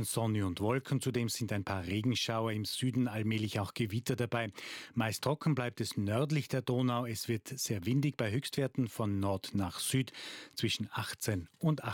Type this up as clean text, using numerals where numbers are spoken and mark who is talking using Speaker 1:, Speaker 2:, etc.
Speaker 1: Sonne und Wolken. Zudem sind ein paar Regenschauer im Süden, allmählich auch Gewitter dabei. Meist trocken bleibt es nördlich der Donau. Es wird sehr windig bei Höchstwerten von Nord nach Süd zwischen 18 und 28.